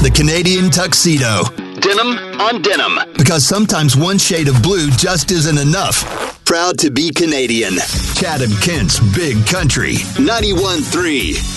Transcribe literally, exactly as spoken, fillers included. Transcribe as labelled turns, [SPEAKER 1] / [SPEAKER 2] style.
[SPEAKER 1] The Canadian tuxedo.
[SPEAKER 2] Denim on denim.
[SPEAKER 1] Because sometimes one shade of blue just isn't enough. Proud to be Canadian. Chatham Kent's Big Country. ninety-one point three